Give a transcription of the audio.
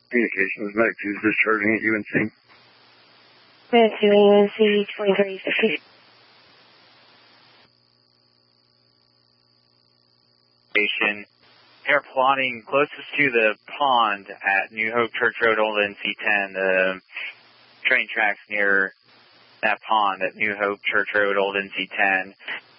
Communications, Medic 2 is discharging at UNC. Medic 2 UNC 2350. They're plotting closest to the pond at New Hope Church Road, Old NC10. The train tracks near that pond at New Hope Church Road, Old NC10.